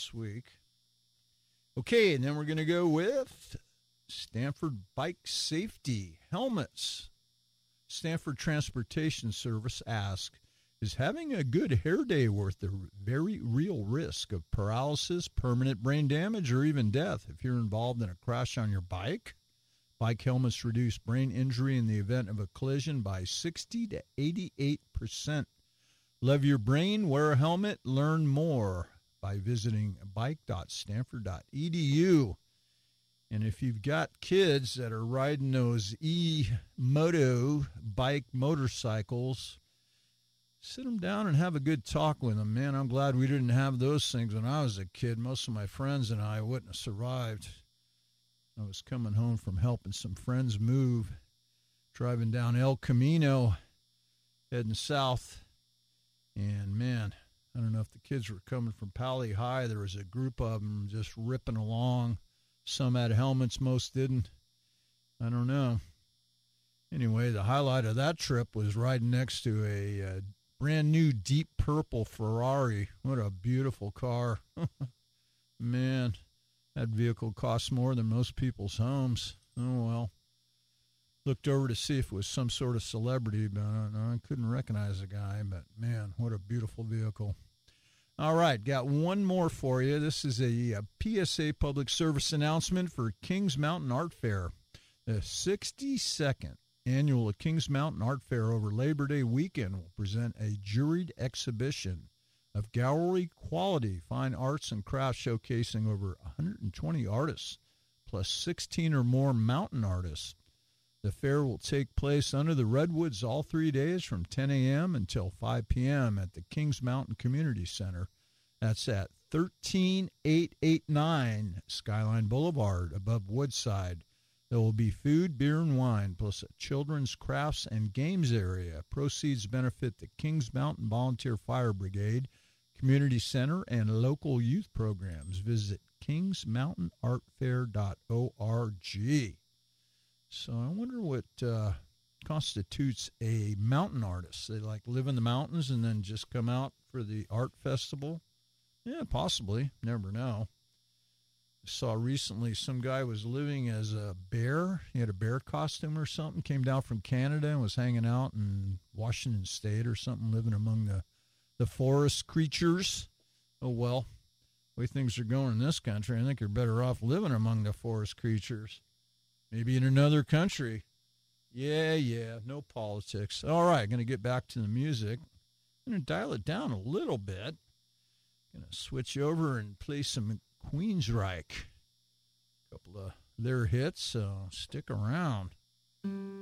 this week. Okay, and then we're going to go with Stanford Bike Safety Helmets. Stanford Transportation Service asks, is having a good hair day worth the very real risk of paralysis, permanent brain damage, or even death if you're involved in a crash on your bike? Bike helmets reduce brain injury in the event of a collision by 60 to 88%. Love your brain, wear a helmet, learn more by visiting bike.stanford.edu. And if you've got kids that are riding those e-moto bike motorcycles, sit them down and have a good talk with them. Man, I'm glad we didn't have those things when I was a kid. Most of my friends and I wouldn't have survived. I was coming home from helping some friends move, driving down El Camino, heading south. And, man, I don't know if the kids were coming from Pali High. There was a group of them just ripping along. Some had helmets, most didn't. I don't know. Anyway, the highlight of that trip was riding next to a brand new deep purple Ferrari. What a beautiful car. Man, that vehicle costs more than most people's homes. Oh, well. Looked over to see if it was some sort of celebrity, but I couldn't recognize the guy. But, man, what a beautiful vehicle. All right, got one more for you. This is a PSA public service announcement for Kings Mountain Art Fair. The 62nd annual Kings Mountain Art Fair over Labor Day weekend will present a juried exhibition of gallery quality fine arts and crafts showcasing over 120 artists, plus 16 or more mountain artists. The fair will take place under the redwoods all 3 days from 10 a.m. until 5 p.m. at the Kings Mountain Community Center. That's at 13889 Skyline Boulevard above Woodside. There will be food, beer, and wine, plus a children's crafts and games area. Proceeds benefit the Kings Mountain Volunteer Fire Brigade, Community Center, and local youth programs. Visit kingsmountainartfair.org. So I wonder what constitutes a mountain artist. They like live in the mountains and then just come out for the art festival? Yeah, possibly. Never know. I saw recently some guy was living as a bear. He had a bear costume or something, came down from Canada and was hanging out in Washington State or something, living among the forest creatures. Oh, well, the way things are going in this country, I think you're better off living among the forest creatures. Maybe in another country. Yeah, no politics. All right, going to get back to the music. I'm going to dial it down a little bit. Going to switch over and play some Queensryche. A couple of their hits, so stick around.